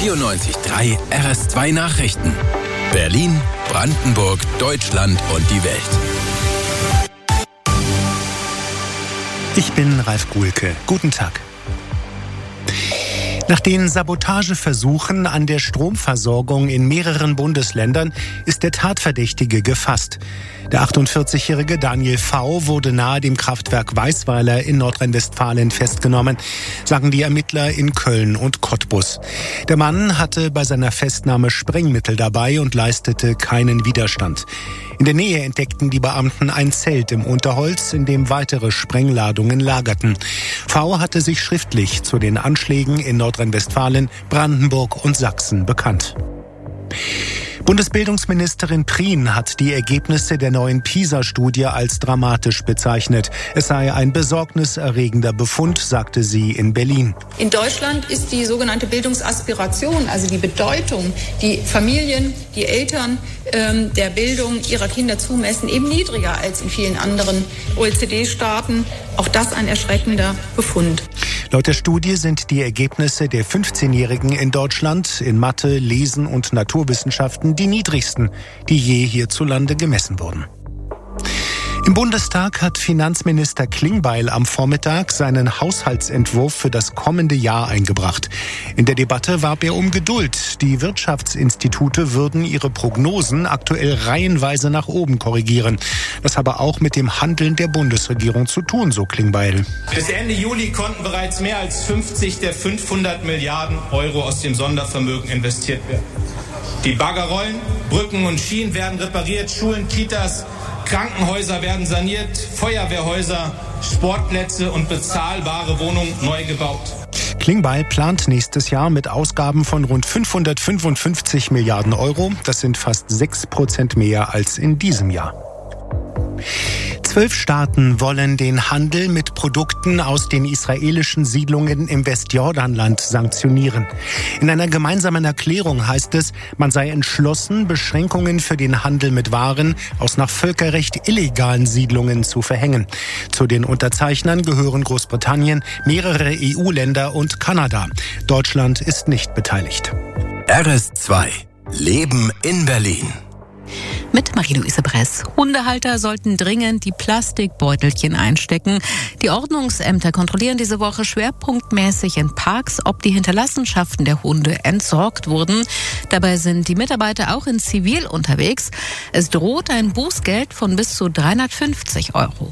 94.3 RS2 Nachrichten. Berlin, Brandenburg, Deutschland und die Welt. Ich bin Ralf Guhlke. Guten Tag. Nach den Sabotageversuchen an der Stromversorgung in mehreren Bundesländern ist der Tatverdächtige gefasst. Der 48-jährige Daniel V. wurde nahe dem Kraftwerk Weisweiler in Nordrhein-Westfalen festgenommen, sagen die Ermittler in Köln und Cottbus. Der Mann hatte bei seiner Festnahme Sprengmittel dabei und leistete keinen Widerstand. In der Nähe entdeckten die Beamten ein Zelt im Unterholz, in dem weitere Sprengladungen lagerten. V. hatte sich schriftlich zu den Anschlägen in Nordrhein-Westfalen, Brandenburg und Sachsen bekannt. Bundesbildungsministerin Prien hat die Ergebnisse der neuen PISA-Studie als dramatisch bezeichnet. Es sei ein besorgniserregender Befund, sagte sie in Berlin. In Deutschland ist die sogenannte Bildungsaspiration, also die Bedeutung, die Familien, die Eltern der Bildung ihrer Kinder zumessen, eben niedriger als in vielen anderen OECD-Staaten. Auch das ein erschreckender Befund. Laut der Studie sind die Ergebnisse der 15-Jährigen in Deutschland in Mathe, Lesen und Naturwissenschaften die niedrigsten, die je hierzulande gemessen wurden. Im Bundestag hat Finanzminister Klingbeil am Vormittag seinen Haushaltsentwurf für das kommende Jahr eingebracht. In der Debatte warb er um Geduld. Die Wirtschaftsinstitute würden ihre Prognosen aktuell reihenweise nach oben korrigieren. Das habe auch mit dem Handeln der Bundesregierung zu tun, so Klingbeil. Bis Ende Juli konnten bereits mehr als 50 der 500 Milliarden Euro aus dem Sondervermögen investiert werden. Die Bagger rollen, Brücken und Schienen werden repariert, Schulen, Kitas, Krankenhäuser werden saniert, Feuerwehrhäuser, Sportplätze und bezahlbare Wohnungen neu gebaut. Klingbeil plant nächstes Jahr mit Ausgaben von rund 555 Milliarden Euro. Das sind fast 6% mehr als in diesem Jahr. 12 Staaten wollen den Handel mit Produkten aus den israelischen Siedlungen im Westjordanland sanktionieren. In einer gemeinsamen Erklärung heißt es, man sei entschlossen, Beschränkungen für den Handel mit Waren aus nach Völkerrecht illegalen Siedlungen zu verhängen. Zu den Unterzeichnern gehören Großbritannien, mehrere EU-Länder und Kanada. Deutschland ist nicht beteiligt. RS2 Leben in Berlin. Mit Marie-Louise Bress. Hundehalter sollten dringend die Plastikbeutelchen einstecken. Die Ordnungsämter kontrollieren diese Woche schwerpunktmäßig in Parks, ob die Hinterlassenschaften der Hunde entsorgt wurden. Dabei sind die Mitarbeiter auch in Zivil unterwegs. Es droht ein Bußgeld von bis zu 350 €.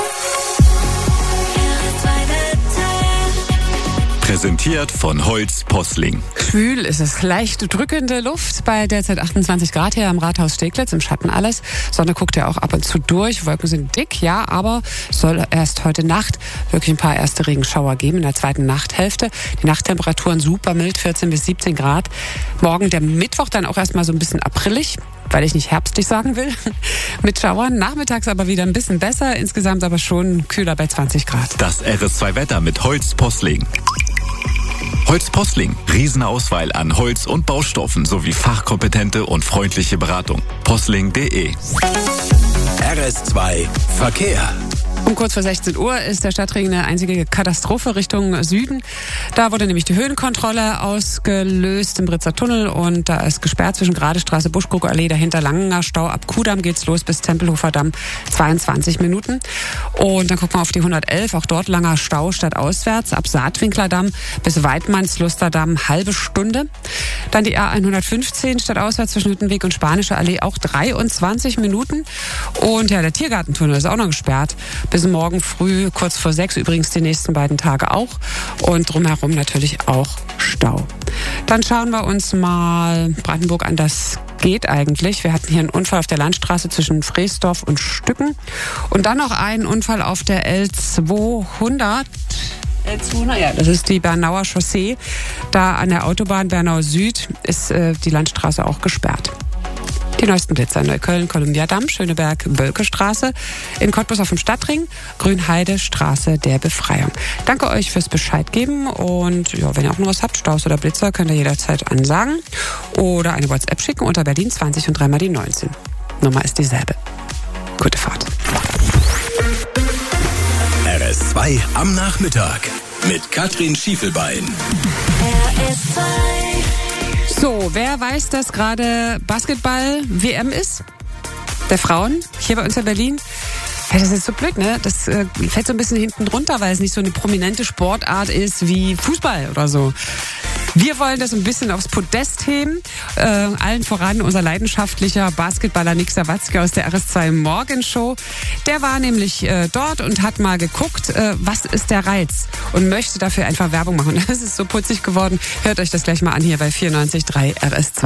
Präsentiert von Holz Posling. Schwül ist es. Leicht drückende Luft bei derzeit 28 Grad hier am Rathaus Steglitz, im Schatten alles. Sonne guckt ja auch ab und zu durch. Wolken sind dick, ja, aber soll erst heute Nacht wirklich ein paar erste Regenschauer geben in der zweiten Nachthälfte. Die Nachttemperaturen super mild, 14 bis 17 Grad. Morgen der Mittwoch dann auch erstmal so ein bisschen aprillig, weil ich nicht herbstlich sagen will, mit Schauern. Nachmittags aber wieder ein bisschen besser, insgesamt aber schon kühler bei 20 Grad. Das RS2-Wetter mit Holz Posling. Holz Posling. Riesenauswahl an Holz und Baustoffen sowie fachkompetente und freundliche Beratung. Posling.de. RS2 Verkehr. Um kurz vor 16 Uhr ist der Stadtring eine einzige Katastrophe Richtung Süden. Da wurde nämlich die Höhenkontrolle ausgelöst im Britzer Tunnel und da ist gesperrt zwischen Gradestraße, Buschkruke-Allee, dahinter Langener Stau. Ab Kudamm geht's los bis Tempelhofer Damm, 22 Minuten. Und dann gucken wir auf die 111, auch dort langer Stau stadtauswärts, ab Saatwinkler Damm bis Weidmannsluster Damm, halbe Stunde. Dann die A115 stadtauswärts zwischen Hüttenweg und Spanische Allee, auch 23 Minuten. Und ja, der Tiergartentunnel ist auch noch gesperrt. Bis morgen früh, kurz vor 6, übrigens die nächsten beiden Tage auch. Und drumherum natürlich auch Stau. Dann schauen wir uns mal Brandenburg an, das geht eigentlich. Wir hatten hier einen Unfall auf der Landstraße zwischen Freesdorf und Stücken. Und dann noch einen Unfall auf der L200. Ja, das ist die Bernauer Chaussee. Da an der Autobahn Bernau Süd ist die Landstraße auch gesperrt. Die neuesten Blitzer: Neukölln, Kolumbiadamm, Schöneberg, Bölkestraße, in Cottbus auf dem Stadtring, Grünheide, Straße der Befreiung. Danke euch fürs Bescheid geben und ja, wenn ihr auch noch was habt, Staus oder Blitzer, könnt ihr jederzeit ansagen oder eine WhatsApp schicken unter Berlin 20 und 3 mal die 19. Nummer ist dieselbe. Gute Fahrt. RS2 am Nachmittag mit Katrin Schiefelbein. RS2 So, wer weiß, dass gerade Basketball-WM ist? Der Frauen, hier bei uns in Berlin. Ja, das ist so blöd, ne? Das fällt so ein bisschen hinten runter, weil es nicht so eine prominente Sportart ist wie Fußball oder so. Wir wollen das ein bisschen aufs Podest heben. Allen voran unser leidenschaftlicher Basketballer Nick Sawatzki aus der RS2 Morgenshow. Der war nämlich dort und hat mal geguckt, was ist der Reiz und möchte dafür einfach Werbung machen. Das ist so putzig geworden. Hört euch das gleich mal an hier bei 94.3 RS2.